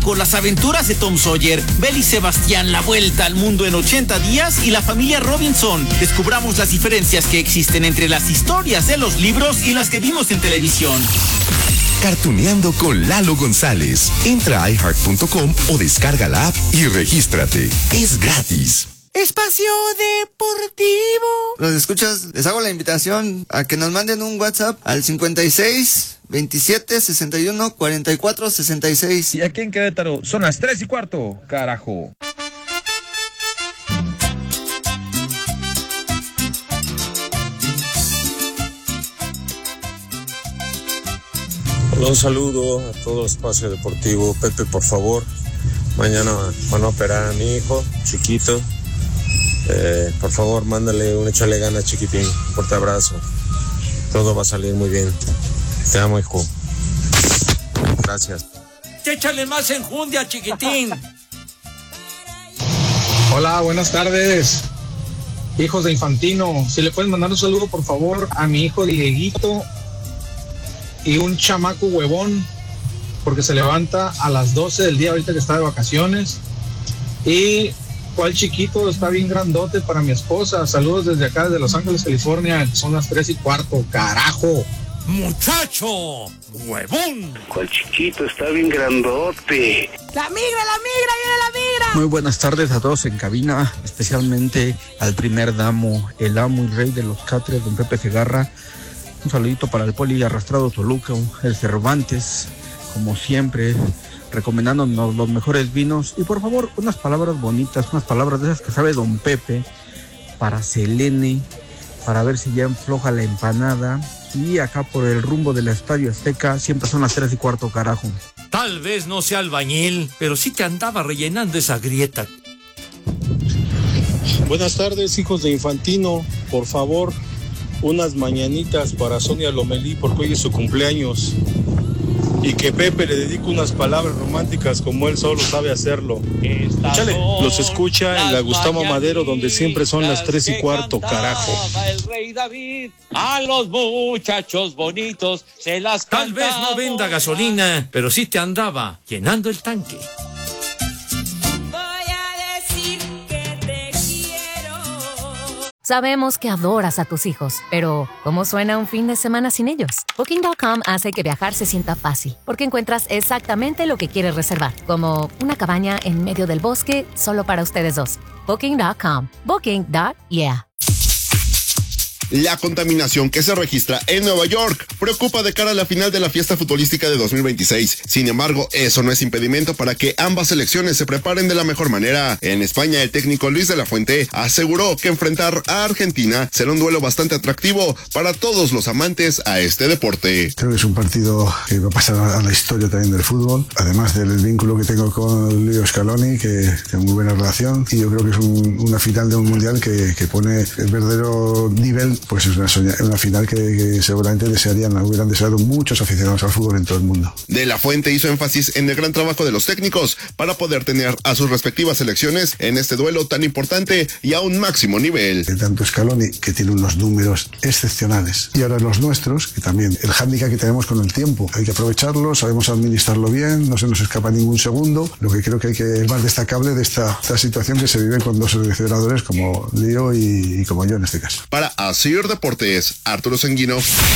Con las aventuras de Tom Sawyer, Belle y Sebastián, la vuelta al mundo en 80 días y la familia Robinson. Descubramos las diferencias que existen entre las historias de los libros y las que vimos en televisión. Cartuneando con Lalo González. Entra a iHeart.com o descarga la app y regístrate. Es gratis. Espacio Deportivo. Los escuchas, les hago la invitación a que nos manden un WhatsApp al 56 27 61 44 66. Y aquí en Querétaro son las 3:15, carajo. Un saludo a todo Espacio Deportivo. Pepe, por favor, mañana van a operar a mi hijo chiquito. Por favor, mándale un échale ganas, chiquitín. Un fuerte abrazo. Todo va a salir muy bien. Te amo, hijo. Gracias. Échale más enjundia, chiquitín. Hola, buenas tardes. Hijos de Infantino, si le pueden mandar un saludo, por favor, a mi hijo Dieguito y un chamaco huevón, porque se levanta a las 12 del día ahorita que está de vacaciones. Y cuál chiquito, está bien grandote para mi esposa. Saludos desde acá, desde Los Ángeles, California. Son las 3:15, carajo. ¡Muchacho! ¡Huevón! ¿Cuál chiquito? Está bien grandote. La migra, viene la migra. Muy buenas tardes a todos en cabina, especialmente al primer damo, el amo y rey de los catres, don Pepe Segarra. Un saludito para el Poli Arrastrado Toluca, el Cervantes, como siempre, recomendándonos los mejores vinos. Y por favor, unas palabras bonitas, unas palabras de esas que sabe don Pepe, para Selene, para ver si ya afloja la empanada. Y acá por el rumbo del Estadio Azteca, siempre son las 3:15, carajo. Tal vez no sea albañil, pero sí que andaba rellenando esa grieta. Buenas tardes, hijos de Infantino. Por favor, unas mañanitas para Sonia Lomelí porque hoy es su cumpleaños. Y que Pepe le dedique unas palabras románticas como él solo sabe hacerlo. Échale. Los escucha en la Gustavo Madero, donde siempre son las 3:15, carajo. El rey David a los muchachos bonitos se las cantaba. Tal vez no venda gasolina, pero sí te andaba llenando el tanque. Sabemos que adoras a tus hijos, pero ¿cómo suena un fin de semana sin ellos? Booking.com hace que viajar se sienta fácil, porque encuentras exactamente lo que quieres reservar, como una cabaña en medio del bosque solo para ustedes dos. Booking.com. Booking.yeah. La contaminación que se registra en Nueva York preocupa de cara a la final de la fiesta futbolística de 2026. Sin embargo, eso no es impedimento para que ambas selecciones se preparen de la mejor manera. En España, el técnico Luis de la Fuente aseguró que enfrentar a Argentina será un duelo bastante atractivo para todos los amantes a este deporte. Creo que es un partido que va a pasar a la historia también del fútbol, además del vínculo que tengo con Leo Scaloni, que tengo muy buena relación, y yo creo que es una final de un mundial que pone el verdadero nivel. Pues es una final que seguramente hubieran deseado muchos aficionados al fútbol en todo el mundo. De la Fuente hizo énfasis en el gran trabajo de los técnicos para poder tener a sus respectivas selecciones en este duelo tan importante y a un máximo nivel. Tanto Scaloni, que tiene unos números excepcionales, y ahora los nuestros, que también el hándicap que tenemos con el tiempo. Hay que aprovecharlo, sabemos administrarlo bien, no se nos escapa ningún segundo. Lo que creo que es más destacable de esta situación que se vive con dos seleccionadores como Leo y como yo en este caso. Para Así Deportes, Arturo Sanguino.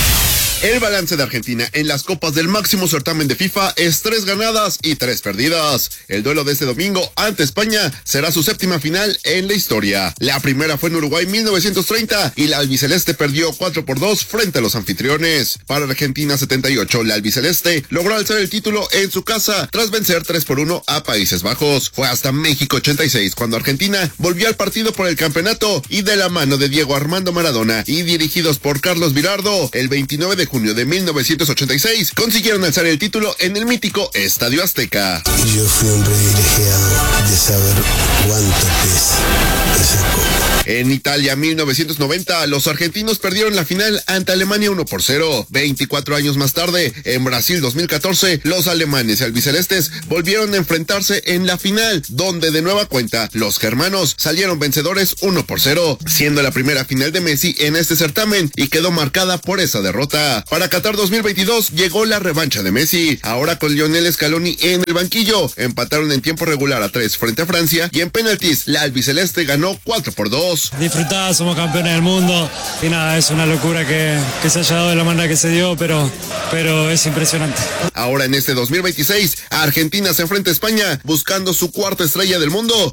El balance de Argentina en las copas del máximo certamen de FIFA es 3 ganadas y 3 perdidas. El duelo de este domingo ante España será su 7ª final en la historia. La primera fue en Uruguay 1930 y la albiceleste perdió 4-2 frente a los anfitriones. Para Argentina 78, la albiceleste logró alzar el título en su casa tras vencer 3-1 a Países Bajos. Fue hasta México 86 cuando Argentina volvió al partido por el campeonato y de la mano de Diego Armando Maradona y dirigidos por Carlos Vilardo, el 29 de junio de 1986 consiguieron alzar el título en el mítico Estadio Azteca. Yo fui un privilegiado de saber cuánto pesa esa copa. En Italia 1990, los argentinos perdieron la final ante Alemania 1-0. 24 años más tarde, en Brasil 2014, los alemanes y albicelestes volvieron a enfrentarse en la final, donde de nueva cuenta los germanos salieron vencedores 1-0, siendo la primera final de Messi en este certamen y quedó marcada por esa derrota. Argentina. Para Qatar 2022 llegó la revancha de Messi, ahora con Lionel Scaloni en el banquillo. Empataron en tiempo regular a 3 frente a Francia y en penaltis la albiceleste ganó 4-2. Disfrutada, somos campeones del mundo y nada, es una locura que se haya dado de la manera que se dio, pero es impresionante. Ahora en este 2026, Argentina se enfrenta a España buscando su cuarta estrella del mundo.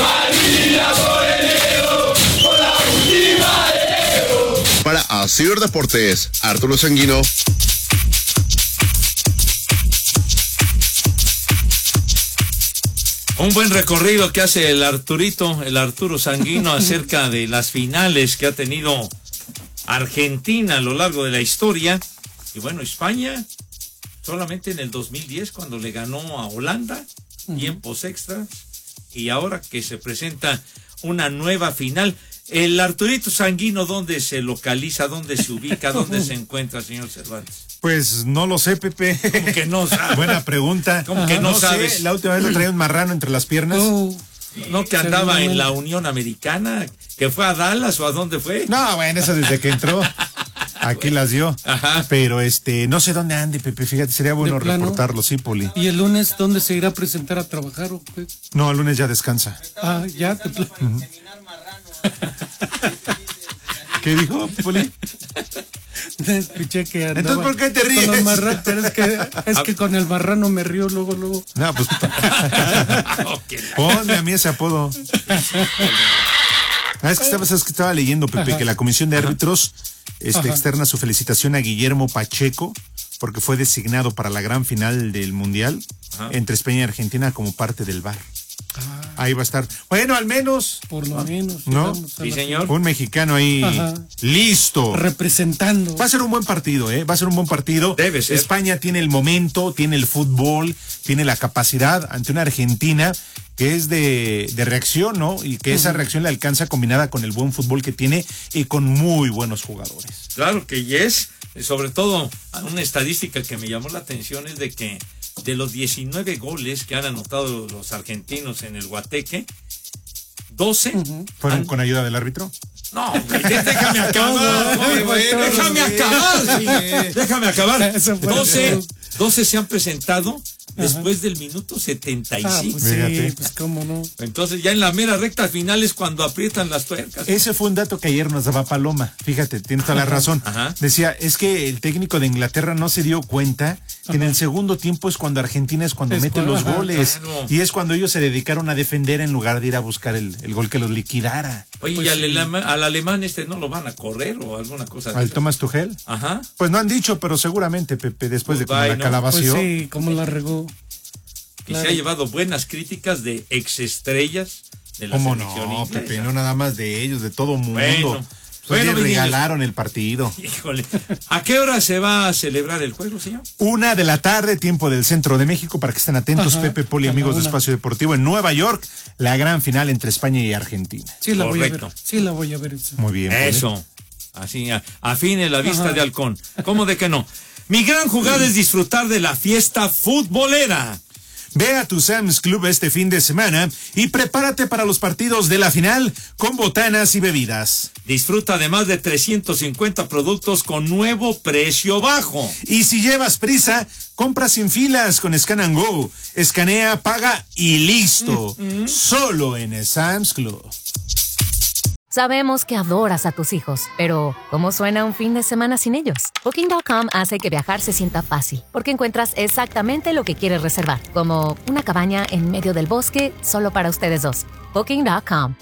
Para Asir Deportes, Arturo Sanguino. Un buen recorrido que hace el Arturo Sanguino acerca de las finales que ha tenido Argentina a lo largo de la historia. Y bueno, España solamente en el 2010 cuando le ganó a Holanda, tiempos extras, y ahora que se presenta una nueva final. El Arturito Sanguino, ¿dónde se localiza, dónde se ubica, dónde se encuentra, señor Cervantes? Pues no lo sé, Pepe. ¿Cómo que no sabe? Buena pregunta. ¿Cómo que no sabes? La última vez le traía un marrano entre las piernas. ¿No que andaba en la Unión Americana? ¿Que fue a Dallas o a dónde fue? No, bueno, eso desde que entró. Aquí las dio. Ajá. Pero no sé dónde ande, Pepe, fíjate, sería bueno reportarlo, sí, Poli. ¿Y el lunes dónde se irá a presentar a trabajar o qué? No, el lunes ya descansa. Ah, ya. ¿Qué dijo, Poli? Escuché que andaba. Entonces, ¿por qué te ríes? Con los marranos, es que con el marrano me río luego. No, pues. Ponme a mí ese apodo. Es que estaba leyendo, Pepe, que la Comisión de Árbitros externa su felicitación a Guillermo Pacheco porque fue designado para la gran final del Mundial entre España y Argentina como parte del VAR. Ahí va a estar. Bueno, al menos. Por lo menos. ¿No? Sí, señor. Un mexicano ahí listo. Representando. Va a ser un buen partido, Va a ser un buen partido. Debe ser. España tiene el momento, tiene el fútbol, tiene la capacidad ante una Argentina que es de reacción, ¿no? Y que esa reacción le alcanza combinada con el buen fútbol que tiene y con muy buenos jugadores. Claro que yes. Sobre todo, una estadística que me llamó la atención es de que de los 19 goles que han anotado los argentinos en el Guateque, 12 ¿fueron con ayuda del árbitro? No, déjame acabar. Déjame acabar. 12 se han presentado después del minuto 75. Pues cómo no. Entonces ya en la mera recta final es cuando aprietan las tuercas. Ese fue un dato que ayer nos daba Paloma. Fíjate, tienes toda la razón. Decía, es que el técnico de Inglaterra no se dio cuenta que en el segundo tiempo es cuando Argentina mete los goles. Claro. Y es cuando ellos se dedicaron a defender en lugar de ir a buscar el gol que los liquidara. Oye, pues ¿y al alemán no lo van a correr o alguna cosa así? ¿Al Thomas Tuchel? Ajá. Pues no han dicho, pero seguramente, Pepe, después de cómo la calabació. Pues sí, cómo la regó. Y se ha llevado buenas críticas de exestrellas de la selección inglesa. Pepe, no nada más de ellos, de todo mundo. Bueno, regalaron el partido. Híjole. ¿A qué hora se va a celebrar el juego, señor? 1 de la tarde, tiempo del centro de México, para que estén atentos, Pepe, Poli, amigos de Espacio Deportivo, en Nueva York, la gran final entre España y Argentina. Sí, la voy a ver. Sí, la voy a ver. Muy bien. Eso. Así, afine la vista de halcón. ¿Cómo de que no? Mi gran jugada es disfrutar de la fiesta futbolera. Ve a tu Sam's Club este fin de semana y prepárate para los partidos de la final con botanas y bebidas. Disfruta de más de 350 productos con nuevo precio bajo. Y si llevas prisa, compra sin filas con Scan and Go. Escanea, paga y listo. Solo en el Sam's Club. Sabemos que adoras a tus hijos, pero ¿cómo suena un fin de semana sin ellos? Booking.com hace que viajar se sienta fácil, porque encuentras exactamente lo que quieres reservar, como una cabaña en medio del bosque solo para ustedes dos. Booking.com.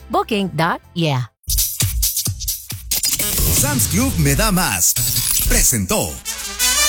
Sam's Club me da más. Presentó.